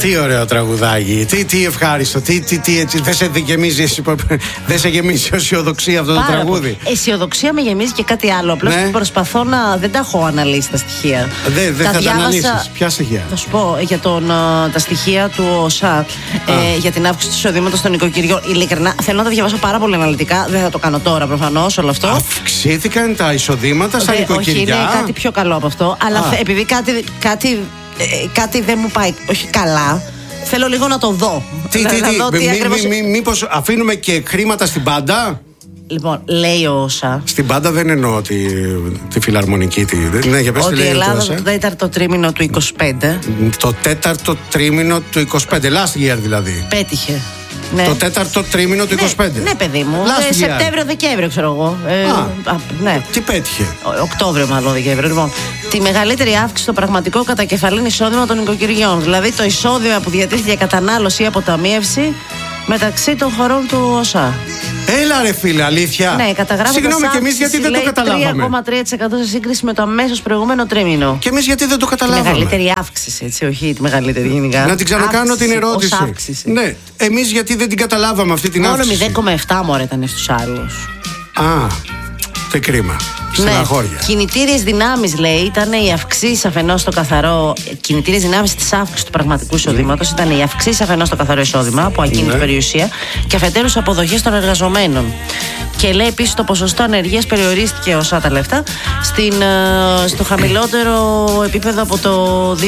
Τι ωραίο τραγουδάκι. Τι ευχάριστο. Τι έτσι. Δεν σε γεμίζει αισιοδοξία αυτό το τραγούδι? Αισιοδοξία με γεμίζει και κάτι άλλο. Απλώς προσπαθώ να. Δεν τα έχω αναλύσει τα στοιχεία. Δεν θα τα αναλύσεις. Ποια στοιχεία? Θα σου πω για τα στοιχεία του ΟΣΑ για την αύξηση του εισοδήματος των νοικοκυριών. Ειλικρινά θέλω να τα διαβάσω πάρα πολύ αναλυτικά. Δεν θα το κάνω τώρα προφανώς όλο αυτό. Αυξήθηκαν τα εισοδήματα στα νοικοκυριά. Όχι, είναι κάτι πιο καλό από αυτό. Αλλά επειδή κάτι δεν μου πάει όχι καλά, θέλω λίγο να το δω. Μήπως αφήνουμε και χρήματα στην πάντα? Λοιπόν, λέει ο ΩΣΑ. Στην πάντα δεν εννοώ τη φιλαρμονική. Ναι, για πες, ότι η Ελλάδα το τέταρτο τρίμηνο του 25. Το τέταρτο τρίμηνο του 25. Last year δηλαδή. Πέτυχε. Ναι. Το τέταρτο τρίμηνο του 25. Ναι, παιδί μου. Σεπτέμβριο-Δεκέμβριο, ξέρω εγώ. Ναι. Τι πέτυχε? Οκτώβριο, μάλλον Δεκέμβριο. Λοιπόν, τη μεγαλύτερη αύξηση στο πραγματικό κατακεφαλήν εισόδημα των νοικοκυριών. Δηλαδή το εισόδημα που διατίθεται για κατανάλωση ή αποταμίευση μεταξύ των χωρών του ΟΣΑ. Έλα ρε φίλε, αλήθεια. Ναι, καταγράφεται. Συγγνώμη, και εμείς γιατί δεν το καταλάβαμε? 3,3% σε σύγκριση με το αμέσως προηγούμενο τρίμηνο. Και εμείς γιατί δεν το καταλάβαμε? Τη μεγαλύτερη αύξηση, έτσι, όχι τη μεγαλύτερη γενικά. Να την ξανακάνω την ερώτηση. Ναι, εμείς γιατί δεν την καταλάβαμε αυτή την αύξηση? Μόνο 0,7 μωρέ ήταν στους άλλους. Τι κρίμα. Ναι. Κινητήριες δυνάμεις, λέει, ήταν οι αυξήσεις αφενός στο καθαρό. Κινητήριες δυνάμεις της αύξησης του πραγματικού εισοδήματος ήταν οι αυξήσεις αφενός στο καθαρό εισόδημα από ακίνητη περιουσία και αφετέρου αποδοχές των εργαζομένων. Και λέει επίσης το ποσοστό ανεργίας περιορίστηκε όσα τα λεφτά στο χαμηλότερο επίπεδο από το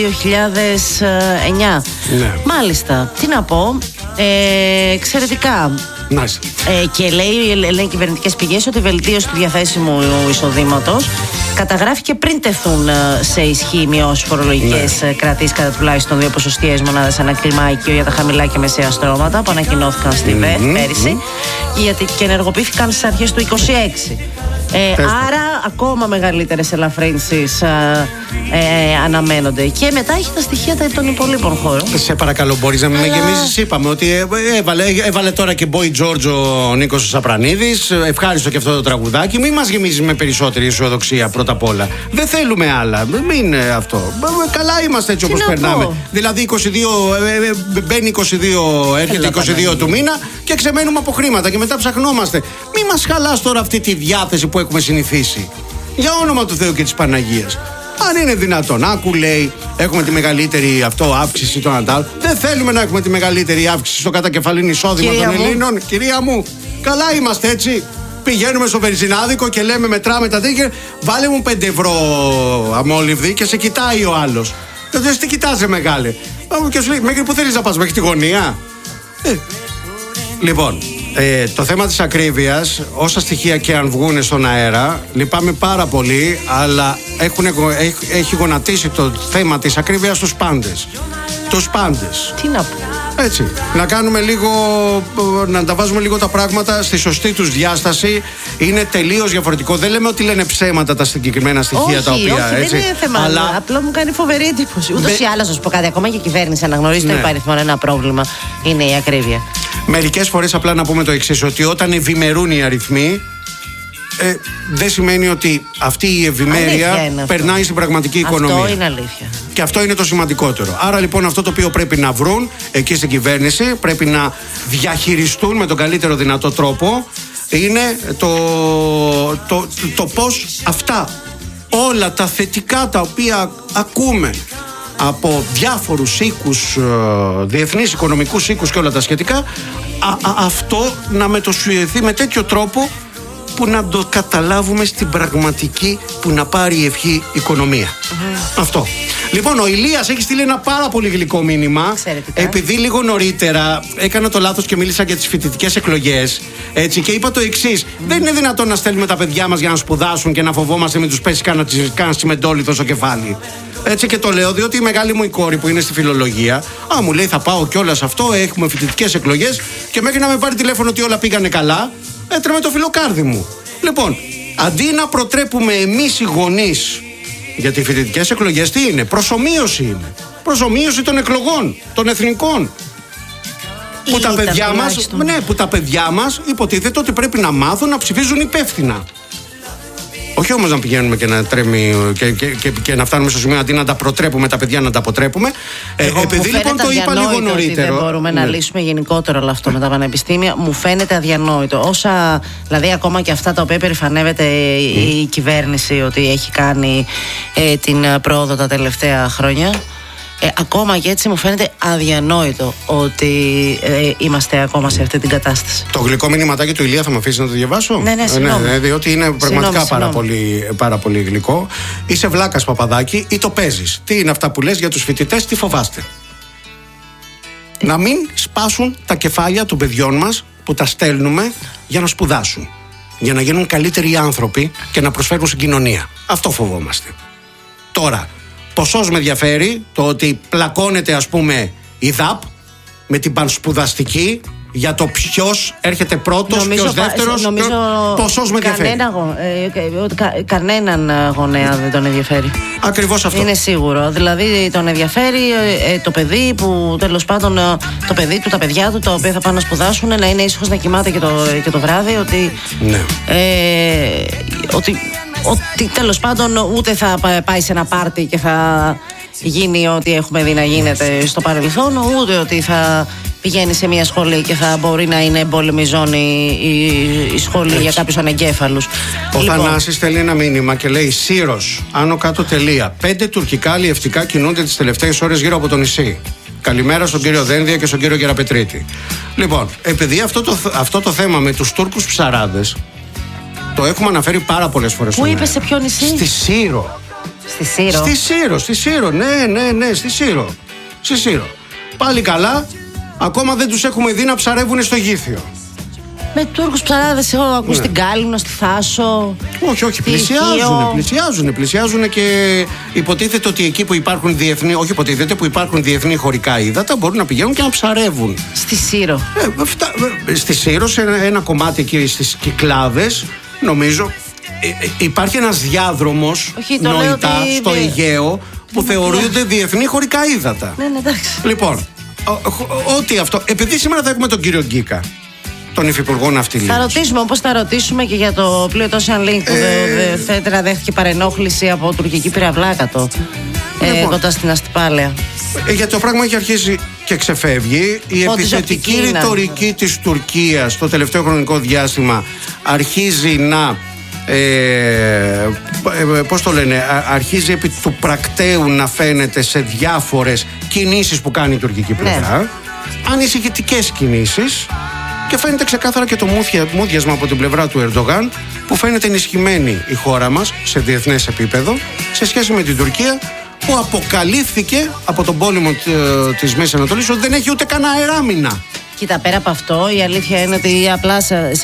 2009. Ναι. Μάλιστα. Τι να πω. Εξαιρετικά. Nice. Και λένε κυβερνητικές πηγές ότι η βελτίωση του διαθέσιμου εισοδήματος καταγράφηκε πριν τεθούν σε ισχύ μειώσεις φορολογικές κρατήσεις κατά τουλάχιστον 2 ποσοστιαίες μονάδες ανά κλιμάκιο για τα χαμηλά και μεσαία στρώματα που ανακοινώθηκαν στη ΒΕΘ πέρυσι και ενεργοποιήθηκαν στις αρχές του 2026. Άρα ακόμα μεγαλύτερες ελαφρύνσεις αναμένονται. Και μετά έχει τα στοιχεία των υπολείπων χώρων. Σε παρακαλώ, μπορείς να μην με γεμίζεις? Είπαμε ότι έβαλε τώρα και Boy George ο Νίκος ο Σαπρανίδης. Ευχάριστο και αυτό το τραγουδάκι. Μην μας γεμίζεις με περισσότερη αισιοδοξία πρώτα απ' όλα. Δεν θέλουμε άλλα. Μην είναι αυτό. Καλά είμαστε έτσι όπως περνάμε. Δηλαδή 22, μπαίνει 22, έρχεται 22 του μήνα και ξεμένουμε από χρήματα και μετά ψαχνόμαστε. Μην μας χαλάς τώρα αυτή τη διάθεση που έχουμε συνηθίσει. Για όνομα του Θεού και της Παναγίας. Αν είναι δυνατόν, άκου λέει, έχουμε τη μεγαλύτερη αύξηση των αντάλλων. Δεν θέλουμε να έχουμε τη μεγαλύτερη αύξηση στο κατακεφαλήν εισόδημα των Ελλήνων. Κυρία μου, καλά είμαστε έτσι. Πηγαίνουμε στο βενζινάδικο και λέμε μετράμε τα τέτοια. Βάλε μου 5 ευρώ αμόλυβδη και σε κοιτάει ο άλλος. Δεν τι κοιτάζε μεγάλε. Και σου λέει, μέχρι που θέλεις να πας, μέχρι τη γωνία? Λοιπόν, το θέμα της ακρίβειας, όσα στοιχεία και αν βγούνε στον αέρα, λυπάμαι πάρα πολύ, αλλά έχει γονατίσει το θέμα της ακρίβειας τους πάντες. Τους πάντες. Τι να πω? Έτσι, να κάνουμε λίγο, να τα βάζουμε λίγο τα πράγματα στη σωστή τους διάσταση. Είναι τελείως διαφορετικό. Δεν λέμε ότι λένε ψέματα τα συγκεκριμένα στοιχεία τα οποία. Όχι, έτσι, δεν είναι θέμα. Αλλά απλά μου κάνει φοβερή εντύπωση. Ούτως ή άλλως, να σου πω κάτι, ακόμα και η κυβέρνηση αναγνωρίζει το υπαριθμόν ένα πρόβλημα. Είναι η ακρίβεια. Μερικές φορές απλά να πούμε το εξής, ότι όταν ευημερούν οι αριθμοί, δεν σημαίνει ότι αυτή η ευημέρεια περνάει στην πραγματική οικονομία. Αυτό είναι αλήθεια. Και αυτό είναι το σημαντικότερο. Άρα λοιπόν αυτό το οποίο πρέπει να βρουν εκεί στην κυβέρνηση, πρέπει να διαχειριστούν με τον καλύτερο δυνατό τρόπο, είναι το πώς αυτά όλα τα θετικά τα οποία ακούμε από διάφορους οίκους, διεθνείς οικονομικούς οίκους και όλα τα σχετικά, αυτό να μετοσχεθεί με τέτοιο τρόπο που να το καταλάβουμε στην πραγματική, που να πάρει η ευχή οικονομία. Αυτό. Λοιπόν, ο Ηλίας έχει στείλει ένα πάρα πολύ γλυκό μήνυμα. Εξαιρετικά. Επειδή λίγο νωρίτερα έκανα το λάθος και μίλησα για τις φοιτητικές εκλογές, έτσι, και είπα το εξής. Δεν είναι δυνατόν να στέλνουμε τα παιδιά μας για να σπουδάσουν και να φοβόμαστε μην τους πέσει κανένα τσιμεντόλιθο στο κεφάλι. Έτσι, και το λέω διότι η μεγάλη μου η κόρη που είναι στη φιλολογία, μου λέει θα πάω κιόλας αυτό, έχουμε φοιτητικές εκλογές, και μέχρι να με πάρει τηλέφωνο ότι όλα πήγανε καλά, έτρεμε το φιλοκάρδι μου. Λοιπόν, αντί να προτρέπουμε εμείς οι γονείς, γιατί οι φοιτητικές εκλογές τι είναι? Προσομοίωση είναι. Προσομοίωση των εκλογών, των εθνικών. Που τα παιδιά μας υποτίθεται ότι πρέπει να μάθουν να ψηφίζουν υπεύθυνα. Όχι όμως να πηγαίνουμε και να τρέμει και να φτάνουμε στο σημείο αντί να τα προτρέπουμε τα παιδιά να τα αποτρέπουμε. Επειδή λοιπόν το είπα λίγο νωρίτερα. Δεν μπορούμε να λύσουμε γενικότερα όλο αυτό με τα πανεπιστήμια. Μου φαίνεται αδιανόητο. Δηλαδή, ακόμα και αυτά τα οποία περηφανεύεται η κυβέρνηση ότι έχει κάνει την πρόοδο τα τελευταία χρόνια. Ακόμα και έτσι μου φαίνεται αδιανόητο ότι είμαστε ακόμα σε αυτή την κατάσταση. Το γλυκό μηνυματάκι του Ηλία θα με αφήσει να το διαβάσω? Ναι, συγγνώμη. Διότι είναι πραγματικά πάρα πολύ γλυκό. Είσαι βλάκας, Παπαδάκη, ή το παίζεις? Τι είναι αυτά που λες για τους φοιτητές, τι φοβάστε? Να μην σπάσουν τα κεφάλια των παιδιών μας που τα στέλνουμε για να σπουδάσουν, για να γίνουν καλύτεροι άνθρωποι και να προσφέρουν στην κοινωνία. Αυτό φοβόμαστε. Τώρα, ποσός με ενδιαφέρει το ότι πλακώνεται, ας πούμε, η ΔΑΠ με την πανσπουδαστική για το ποιος έρχεται πρώτος, ποιος δεύτερος. Ποσός με ενδιαφέρει. Κανέναν γονέα δεν τον ενδιαφέρει. Ακριβώς αυτό. Είναι σίγουρο. Δηλαδή τον ενδιαφέρει το παιδί που τέλος πάντων, το παιδί του, τα παιδιά του, τα οποία θα πάνε να σπουδάσουν, να είναι ήσυχος να κοιμάται και το βράδυ, ότι. Ναι. Ότι τέλος πάντων ούτε θα πάει σε ένα πάρτι και θα γίνει ό,τι έχουμε δει να γίνεται στο παρελθόν, ούτε ότι θα πηγαίνει σε μια σχολή και θα μπορεί να είναι εμπόλεμη ζώνη η σχολή για κάποιους ανεγκέφαλους. Ο Θανάσης στέλνει ένα μήνυμα και λέει: Σύρος, άνω κάτω τελεία. 5 τουρκικά αλλιευτικά κινούνται τις τελευταίες ώρες γύρω από το νησί. Καλημέρα στον κύριο Δένδια και στον κύριο Γεραπετρίτη. Λοιπόν, επειδή αυτό το θέμα με τους Τούρκους ψαράδες το έχουμε αναφέρει πάρα πολλές φορές. Πού είπες, σε ποιο νησί? Στη Σύρο. Στη Σύρο, ναι, στη Σύρο. Πάλι καλά, ακόμα δεν τους έχουμε δει να ψαρεύουν στο Γήθιο. Με Τούρκους ψαράδες έχω ακούσει στην Κάλυμνο, στη Θάσο. Όχι, πλησιάζουν και υποτίθεται ότι εκεί που υπάρχουν που υπάρχουν διεθνή χωρικά ύδατα μπορούν να πηγαίνουν και να ψαρεύουν. Στη Σύρο. Στη Σύρο, σε ένα κομμάτι εκεί στις Κυκλάδες, νομίζω υπάρχει ένας διάδρομος νοητά στο Αιγαίο που θεωρούνται διεθνή χωρικά ύδατα. Ναι, εντάξει. Λοιπόν, ό,τι αυτό. Επειδή σήμερα θα έχουμε τον κύριο Γκίκα, τον Υφυπουργό Ναυτιλίας. Θα ρωτήσουμε, όπως θα ρωτήσουμε και για το πλοίο Ocean Link που φαίνεται να δέχτηκε παρενόχληση από τουρκική πυραυλάκατο κοντά στην Αστυπάλαια. Γιατί το πράγμα έχει αρχίσει και ξεφεύγει. Η επιθετική ρητορική της Τουρκίας στο τελευταίο χρονικό διάστημα αρχίζει να αρχίζει επί του πρακτέου να φαίνεται σε διάφορες κινήσεις που κάνει η τουρκική πλευρά. Ανησυχητικές κινήσεις. Και φαίνεται ξεκάθαρα και το μούδιασμα από την πλευρά του Ερντογάν, που φαίνεται ενισχυμένη η χώρα μας σε διεθνές επίπεδο σε σχέση με την Τουρκία, που αποκαλύφθηκε από τον πόλεμο της Μέσης Ανατολής ότι δεν έχει ούτε καν αεράμινα. Κοίτα, πέρα από αυτό, η αλήθεια είναι ότι απλά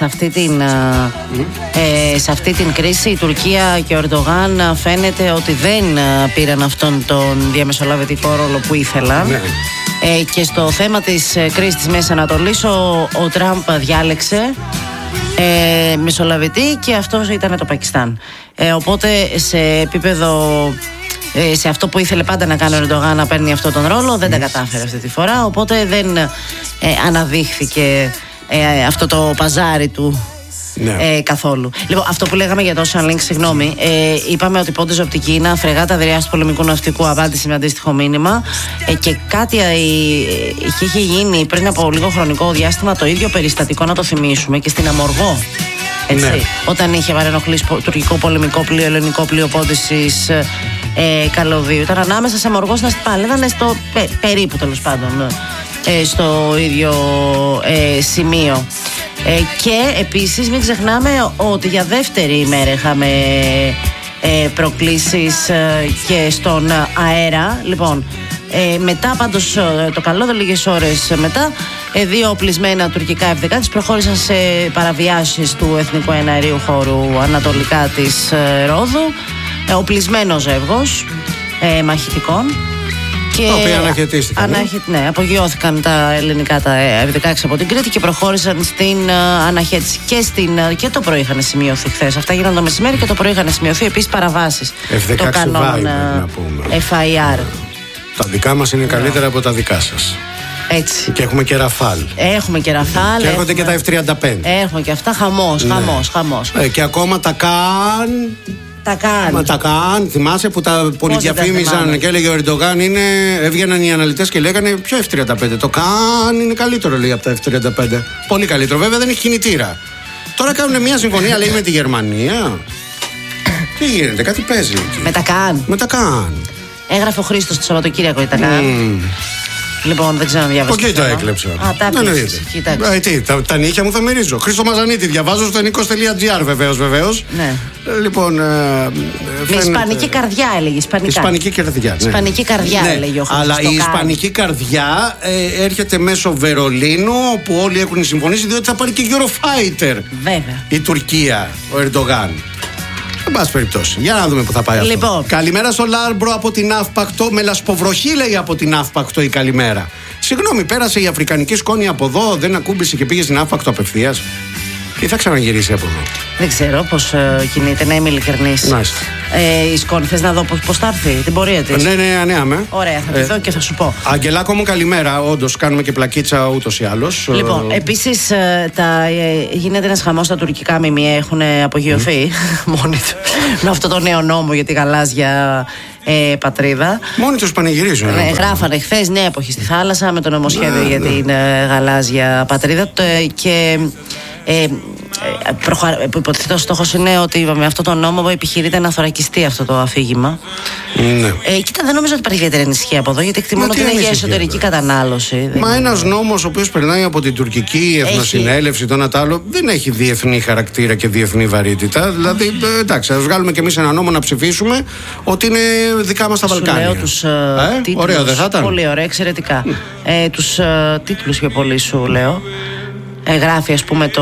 σε αυτή την κρίση η Τουρκία και ο Ερντογάν φαίνεται ότι δεν πήραν αυτόν τον διαμεσολαβητικό ρόλο που ήθελαν. Ναι. Και στο θέμα της κρίσης της Μέσης Ανατολής ο Τραμπ διάλεξε μεσολαβητή και αυτός ήταν το Πακιστάν. Οπότε σε επίπεδο, σε αυτό που ήθελε πάντα να κάνει ο Ερντογάν, να παίρνει αυτόν τον ρόλο, δεν τα κατάφερε αυτή τη φορά. Οπότε δεν αναδείχθηκε αυτό το παζάρι του. Ναι. Καθόλου. Λοιπόν, αυτό που λέγαμε για το Ocean Link, συγγνώμη, είπαμε ότι πόντιζε από την Κίνα, φρεγάτα δρυάς του πολεμικού ναυτικού, απάντηση με αντίστοιχο μήνυμα. Και κάτι είχε γίνει πριν από λίγο χρονικό διάστημα, το ίδιο περιστατικό, να το θυμίσουμε, και στην Αμοργό. Έτσι, ναι. Όταν είχε παρενοχλήσει τουρκικό πολεμικό πλοίο, ελληνικό πλοίο πόντισης καλωδίου. Ήταν ανάμεσα σε Αμοργό στην Αστυπάλαια. Ήταν στο περίπου, τέλος πάντων, στο ίδιο σημείο. Και επίσης μην ξεχνάμε ότι για δεύτερη ημέρα είχαμε προκλήσεις και στον αέρα. Λοιπόν, μετά πάντως το καλό, λίγες ώρες μετά, 2 οπλισμένα τουρκικά F-16 προχώρησαν σε παραβιάσεις του εθνικού εναερίου χώρου ανατολικά της Ρόδου. Οπλισμένο ζεύγος μαχητικών. Τα οποία αναχαιτίστηκαν. Ναι, απογειώθηκαν τα ελληνικά τα F-16 από την Κρήτη και προχώρησαν στην αναχέτηση. Και το πρωί είχαν σημειωθεί χθες. Αυτά γίνανε το μεσημέρι και το πρωί είχαν σημειωθεί επίσης παραβάσεις των κανόνων FIR. Τα δικά μας είναι καλύτερα από τα δικά σας. Έτσι. Και έχουμε και Ραφάλ. Έχουμε και Ραφάλ. Και έρχονται και τα F-35. Έχουμε και αυτά. Χαμός. Και ακόμα τα Καν. Τα Καν, θυμάσαι που τα πολυδιαφήμιζαν και έλεγε ο Ερντογάν έβγαιναν οι αναλυτές και λέγανε ποιο F-35. Το Καν είναι καλύτερο, λέει, από τα F-35. Πολύ καλύτερο. Βέβαια δεν έχει κινητήρα. Τώρα κάνουν μια συμφωνία, λέει, με τη Γερμανία. Τι γίνεται, κάτι παίζει εκεί. Με τα Καν. Έγραφε ο Χρήστος το Σαββατοκύριακο η τα Καν. Λοιπόν, δεν ξέρω να διαβάσω. Από εκεί το έκλεψα. Τα νύχια μου θα μυρίζω. Χρήστο Μαζανίτη, διαβάζω στο nikos.gr, βεβαίως. Ναι. Λοιπόν. Με ισπανική καρδιά έλεγε. Ισπανική καρδιά. Ναι. Ισπανική καρδιά έλεγε ο Χρήστος. Αλλά η ισπανική καρδιά έρχεται μέσω Βερολίνου, όπου όλοι έχουν συμφωνήσει, διότι θα πάρει και Eurofighter. Βέβαια. Η Τουρκία, ο Ερντογάν. Εν πάση περιπτώσει, για να δούμε που θα πάει αυτό. Λοιπόν. Καλημέρα στο Λάρμπρο από την Αύπακτο. Με λασποβροχή, λέει, από την Αύπακτο η καλημέρα. Συγγνώμη, πέρασε η αφρικανική σκόνη από εδώ, δεν ακούμπησε και πήγε στην Αύπακτο απευθείας. Ή θα ξαναγυρίσει από εδώ. Δεν ξέρω πώς κινείται, να είμαι ειλικρινής. Η σκόνη, θες να δω πώς θα έρθει, την πορεία της? Ναι, αμέ. Ωραία, θα τη δω και θα σου πω. Αγγελάκο μου, καλημέρα. Όντως, κάνουμε και πλακίτσα ούτως ή άλλως. Λοιπόν, επίσης γίνεται ένας χαμός στα τουρκικά ΜΜΕ, έχουν απογειωθεί μόνοι του με αυτό το νέο νόμο για τη γαλάζια πατρίδα. Μόνοι τους πανηγυρίζουν. Γράφανε χθες νέα εποχή στη θάλασσα με το νομοσχέδιο για την γαλάζια πατρίδα και υποτίθεται ο στόχος είναι ότι με αυτό το νόμο επιχειρείται να θωρακιστεί αυτό το αφήγημα. Ναι. Κοίτα, δεν νομίζω ότι υπάρχει ιδιαίτερη ανησυχία από εδώ, γιατί εκτιμούν ότι είναι για εσωτερική κατανάλωση. Μα ένας νόμος ο οποίος περνάει από την τουρκική εθνοσυνέλευση, το ένα τ' άλλο, δεν έχει διεθνή χαρακτήρα και διεθνή βαρύτητα. Δηλαδή, εντάξει, ας βγάλουμε κι εμείς ένα νόμο να ψηφίσουμε ότι είναι δικά μας τα Βαλκάνια. Λέω τους τίτλους. Ωραίο, δεν θα ήταν? Πολύ ωραία, εξαιρετικά. Τους τίτλους πιο πολύ σου λέω. Γράφει, ας πούμε,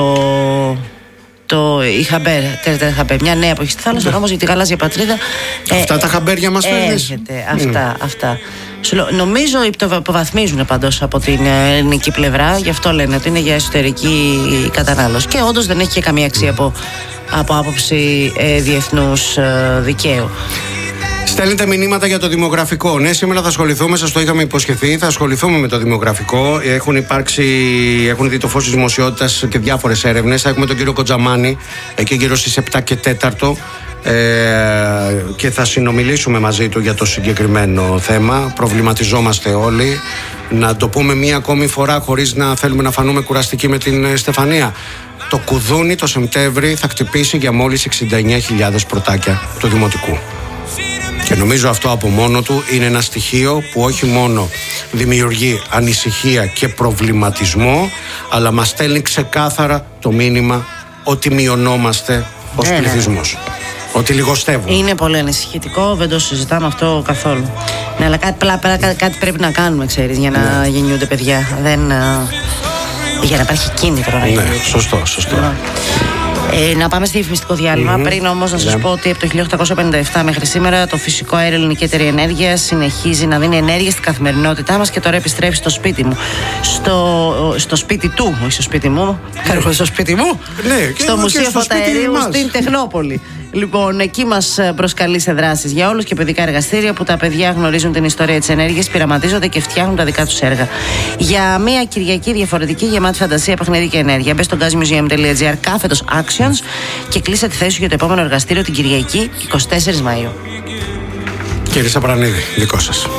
η Χαμπέρ, μια νέα εποχή στη θάλασσα, όμως για τη γαλάζια πατρίδα. Αυτά τα χαμπέρια μας φέρνεις? Αυτά. Νομίζω το υποβαθμίζουν πάντως από την ελληνική πλευρά, γι' αυτό λένε ότι είναι για εσωτερική κατανάλωση. Και όντως δεν έχει και καμία αξία από άποψη διεθνούς δικαίου. Στέλνετε μηνύματα για το δημογραφικό. Ναι, σήμερα θα ασχοληθούμε, σας το είχαμε υποσχεθεί. Θα ασχοληθούμε με το δημογραφικό. Έχουν δει το φως της δημοσιότητας και διάφορες έρευνες. Θα έχουμε τον κύριο Κοντζαμάνη εκεί γύρω στις 7 και 4. Και θα συνομιλήσουμε μαζί του για το συγκεκριμένο θέμα. Προβληματιζόμαστε όλοι. Να το πούμε μία ακόμη φορά, χωρίς να θέλουμε να φανούμε κουραστικοί με την Στεφανία. Το κουδούνι το Σεπτέμβρη θα χτυπήσει για μόλις 69.000 πρωτάκια του Δημοτικού. Και νομίζω αυτό από μόνο του είναι ένα στοιχείο που όχι μόνο δημιουργεί ανησυχία και προβληματισμό, αλλά μας στέλνει ξεκάθαρα το μήνυμα ότι μειωνόμαστε ως πληθυσμός. Ότι λιγοστεύουμε. Είναι πολύ ανησυχητικό, δεν το συζητάμε αυτό καθόλου. Ναι, αλλά κάτι πρέπει να κάνουμε, ξέρεις, για να γεννιούνται παιδιά. Για να υπάρχει κίνητρο να γεννιούνται. Ναι, σωστό. Να πάμε στη διαφημιστικό διάλειμμα. Πριν όμως να σας πω ότι από το 1857 μέχρι σήμερα το φυσικό αέριο Ελληνική Εταιρεία Ενέργειας συνεχίζει να δίνει ενέργεια στην καθημερινότητά μας και τώρα επιστρέφει στο σπίτι μου. Στο σπίτι του, όχι στο σπίτι μου. Καρχώ στο σπίτι μου. Στο Μουσείο Φωταερίου στην Τεχνόπολη. Λοιπόν, εκεί μας προσκαλεί σε δράσεις για όλους και παιδικά εργαστήρια που τα παιδιά γνωρίζουν την ιστορία της ενέργειας, πειραματίζονται και φτιάχνουν τα δικά τους έργα. Για μια Κυριακή διαφορετική, γεμάτη φαντασία, παιχνίδι και ενέργεια, μπες στο gazmuseum.gr/actions και κλείσε τη θέση σου για το επόμενο εργαστήριο την Κυριακή 24 Μαΐου. Κύριε Σαπρανίδη, δικό σας.